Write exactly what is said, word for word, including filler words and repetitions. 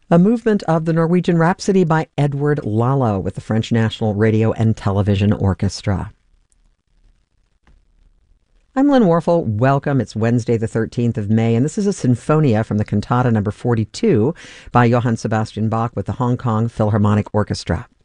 A movement of the Norwegian Rhapsody by Edward Lalo with the French National Radio and Television Orchestra. I'm Lynn Warfel. Welcome. It's Wednesday, the thirteenth of May, and this is a Sinfonia from the Cantata number forty-two by Johann Sebastian Bach with the Hong Kong Philharmonic Orchestra.